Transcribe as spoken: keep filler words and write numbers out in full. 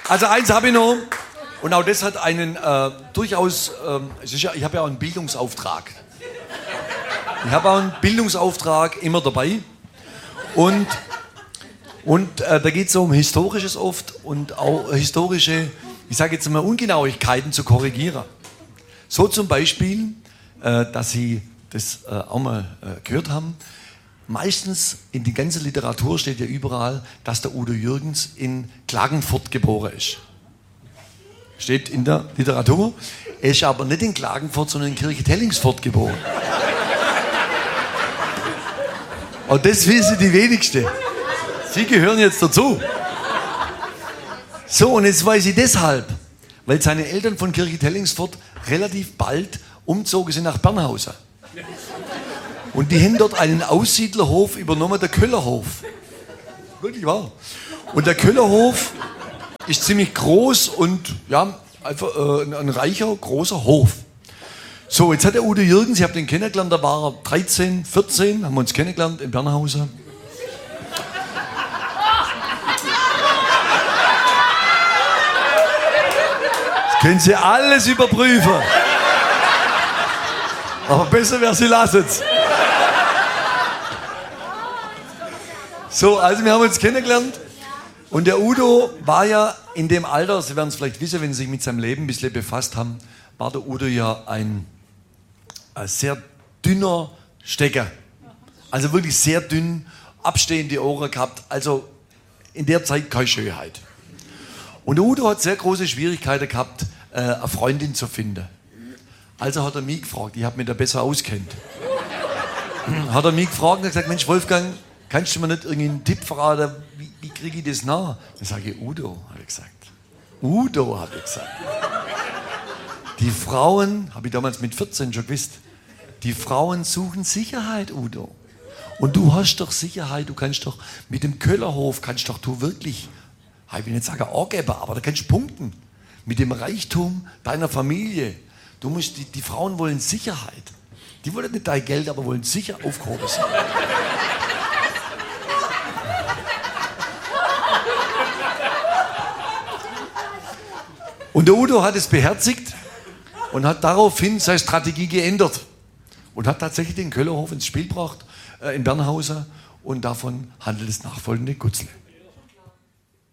Also eins habe ich noch. Und auch das hat einen äh, durchaus, ähm, es ist ja, ich habe ja auch einen Bildungsauftrag. Ich habe auch einen Bildungsauftrag immer dabei. Und, und äh, da geht es um Historisches oft und auch historische, ich sage jetzt mal, Ungenauigkeiten zu korrigieren. So zum Beispiel, äh, dass Sie das äh, auch mal äh, gehört haben, meistens in die ganze Literatur steht ja überall, dass der Udo Jürgens in Klagenfurt geboren ist. Steht in der Literatur. Er ist aber nicht in Klagenfurt, sondern in Kirchtellingsfurt geboren. Und das wissen die wenigsten. Sie gehören jetzt dazu. So, und jetzt weiß ich deshalb, weil seine Eltern von Kirchtellingsfurt relativ bald umzogen sind nach Bernhausen. Und die haben dort einen Aussiedlerhof übernommen, der Köllerhof. Wirklich wahr. Und der Köllerhof ist ziemlich groß und ja, einfach äh, ein, ein reicher, großer Hof. So, jetzt hat der Udo Jürgens, ich habe den kennengelernt, da war er dreizehn, vierzehn, haben wir uns kennengelernt in Bernhausen. Das können Sie alles überprüfen. Aber besser wäre, Sie lassen es. So, also wir haben uns kennengelernt. Und der Udo war ja in dem Alter, Sie werden es vielleicht wissen, wenn Sie sich mit seinem Leben ein bisschen befasst haben, war der Udo ja ein, ein sehr dünner Stecker. Also wirklich sehr dünn, abstehende Ohren gehabt. Also in der Zeit keine Schönheit. Und der Udo hat sehr große Schwierigkeiten gehabt, eine Freundin zu finden. Also hat er mich gefragt, ich habe mich da besser auskennt. Hat er mich gefragt und hat gesagt, Mensch Wolfgang, kannst du mir nicht irgendeinen Tipp verraten, wie, wie kriege ich das nach? Dann sage ich, Udo, habe ich gesagt. Udo, habe ich gesagt. Die Frauen, habe ich damals mit vierzehn schon gewusst, die Frauen suchen Sicherheit, Udo. Und du hast doch Sicherheit, du kannst doch mit dem Köllerhof, kannst doch du wirklich, ich will nicht sagen angeben, aber da kannst du punkten. Mit dem Reichtum deiner Familie. Du musst, die, die Frauen wollen Sicherheit. Die wollen nicht dein Geld, aber wollen sicher aufgehoben sein. Und der Udo hat es beherzigt und hat daraufhin seine Strategie geändert und hat tatsächlich den Köllerhof ins Spiel gebracht, äh, in Bernhausen, und davon handelt das nachfolgende Gutzle.